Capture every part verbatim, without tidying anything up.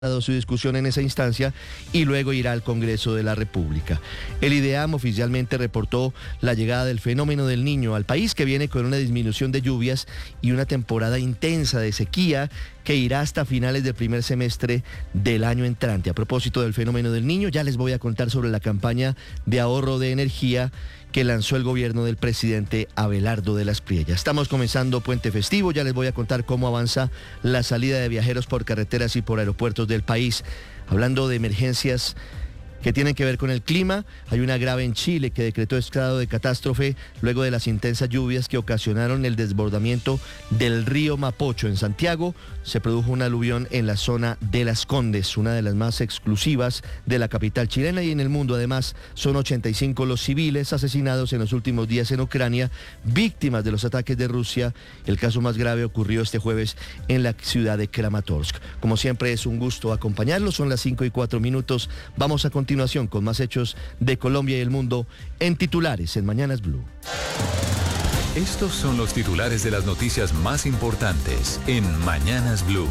dado su discusión en esa instancia y luego irá al Congreso de la República. El IDEAM oficialmente reportó la llegada del fenómeno del Niño al país, que viene con una disminución de lluvias y una temporada intensa de sequía que irá hasta finales del primer semestre del año entrante. A propósito del fenómeno del Niño, ya les voy a contar sobre la campaña de ahorro de energía que lanzó el gobierno del presidente Abelardo de la Espriella. Estamos comenzando puente festivo, ya les voy a contar cómo avanza la salida de viajeros por carreteras y por aeropuertos del país. Hablando de emergencias que tienen que ver con el clima, hay una grave en Chile que decretó estado de catástrofe luego de las intensas lluvias que ocasionaron el desbordamiento del río Mapocho. En Santiago se produjo un aluvión en la zona de Las Condes, una de las más exclusivas de la capital chilena y en el mundo. Además, son ochenta y cinco los civiles asesinados en los últimos días en Ucrania, víctimas de los ataques de Rusia. El caso más grave ocurrió este jueves en la ciudad de Kramatorsk. Como siempre, es un gusto acompañarlos. Son las cinco y cuatro minutos. Vamos a continuar continuación con más hechos de Colombia y el mundo en titulares en Mañanas Blue. Estos son los titulares de las noticias más importantes en Mañanas Blue.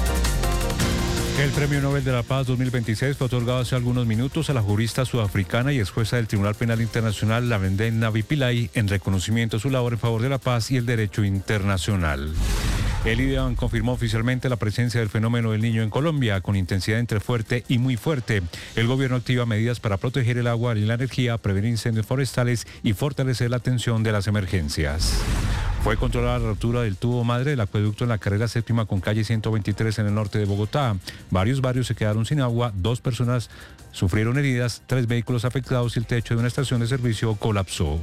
El Premio Nobel de la Paz dos mil veintiséis fue otorgado hace algunos minutos a la jurista sudafricana y ex jueza del Tribunal Penal Internacional, Lavenden Navi Pillay, en reconocimiento a su labor en favor de la paz y el derecho internacional. El IDEAM confirmó oficialmente la presencia del fenómeno del Niño en Colombia, con intensidad entre fuerte y muy fuerte. El gobierno activa medidas para proteger el agua y la energía, prevenir incendios forestales y fortalecer la atención de las emergencias. Fue controlada la ruptura del tubo madre del acueducto en la carrera séptima con calle ciento veintitrés en el norte de Bogotá. Varios barrios se quedaron sin agua, dos personas sufrieron heridas, tres vehículos afectados y el techo de una estación de servicio colapsó.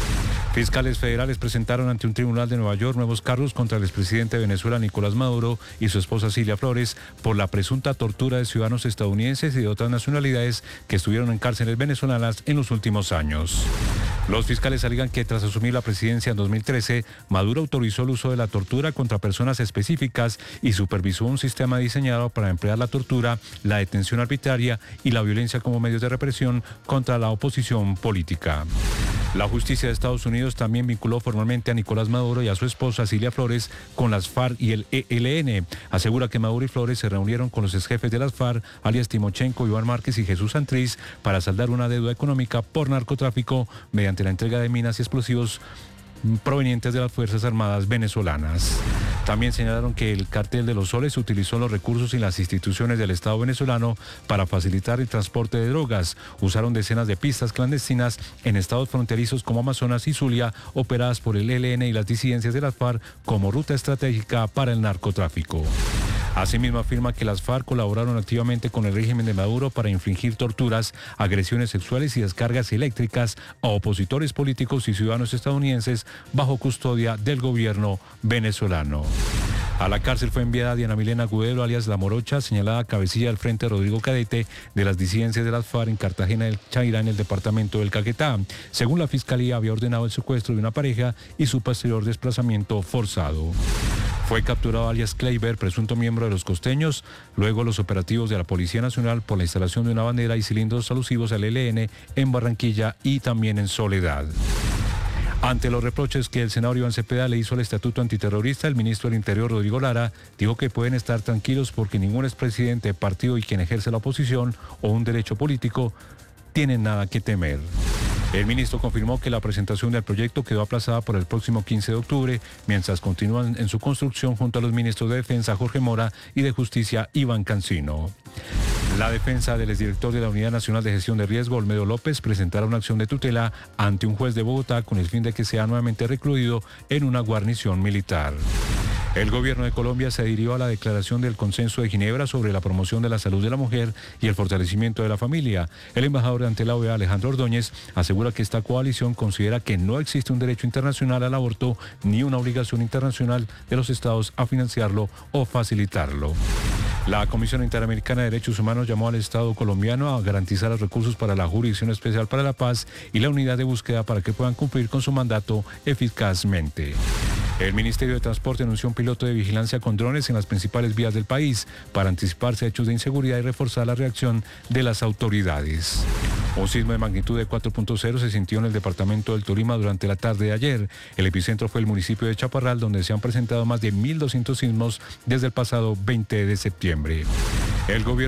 Fiscales federales presentaron ante un tribunal de Nueva York nuevos cargos contra el expresidente de Venezuela, Nicolás Maduro, y su esposa Cilia Flores por la presunta tortura de ciudadanos estadounidenses y de otras nacionalidades que estuvieron en cárceles venezolanas en los últimos años. Los fiscales alegan que tras asumir la presidencia en dos mil trece, Maduro autorizó el uso de la tortura contra personas específicas y supervisó un sistema diseñado para emplear la tortura, la detención arbitraria y la violencia como medios de represión contra la oposición política. La justicia de Estados Unidos también vinculó formalmente a Nicolás Maduro y a su esposa Cilia Flores con las FARC y el E L N. Asegura que Maduro y Flores se reunieron con los exjefes de las FARC, alias Timochenko, Iván Márquez y Jesús Santriz, para saldar una deuda económica por narcotráfico mediante la entrega de minas y explosivos provenientes de las Fuerzas Armadas venezolanas. También señalaron que el Cártel de los Soles utilizó los recursos y las instituciones del Estado venezolano para facilitar el transporte de drogas. Usaron decenas de pistas clandestinas en estados fronterizos como Amazonas y Zulia, operadas por el E L N y las disidencias de las FARC como ruta estratégica para el narcotráfico. Asimismo, afirma que las FARC colaboraron activamente con el régimen de Maduro para infligir torturas, agresiones sexuales y descargas eléctricas a opositores políticos y ciudadanos estadounidenses bajo custodia del gobierno venezolano. A la cárcel fue enviada Diana Milena Agudelo, alias La Morocha, señalada cabecilla del Frente Rodrigo Cadete de las disidencias de las FARC en Cartagena del Chairá, en el departamento del Caquetá. Según la Fiscalía, había ordenado el secuestro de una pareja y su posterior desplazamiento forzado. Fue capturado alias Kleiber, presunto miembro de los Costeños, luego los operativos de la Policía Nacional por la instalación de una bandera y cilindros alusivos al E L N en Barranquilla y también en Soledad. Ante los reproches que el senador Iván Cepeda le hizo al Estatuto Antiterrorista, el ministro del Interior, Rodrigo Lara, dijo que pueden estar tranquilos porque ningún expresidente de partido y quien ejerce la oposición o un derecho político tienen nada que temer. El ministro confirmó que la presentación del proyecto quedó aplazada por el próximo quince de octubre, mientras continúan en su construcción junto a los ministros de Defensa, Jorge Mora, y de Justicia, Iván Cancino. La defensa del exdirector de la Unidad Nacional de Gestión de Riesgo, Olmedo López, presentará una acción de tutela ante un juez de Bogotá con el fin de que sea nuevamente recluido en una guarnición militar. El gobierno de Colombia se adhirió a la declaración del Consenso de Ginebra sobre la promoción de la salud de la mujer y el fortalecimiento de la familia. El embajador ante la O E A, Alejandro Ordóñez, asegura que esta coalición considera que no existe un derecho internacional al aborto ni una obligación internacional de los estados a financiarlo o facilitarlo. La Comisión Interamericana de Derechos Humanos llamó al Estado colombiano a garantizar los recursos para la Jurisdicción Especial para la Paz y la unidad de búsqueda para que puedan cumplir con su mandato eficazmente. El Ministerio de Transporte anunció un piloto de vigilancia con drones en las principales vías del país para anticiparse a hechos de inseguridad y reforzar la reacción de las autoridades. Un sismo de magnitud de cuatro punto cero se sintió en el departamento del Tolima durante la tarde de ayer. El epicentro fue el municipio de Chaparral, donde se han presentado más de mil doscientos sismos desde el pasado veinte de septiembre. El gobierno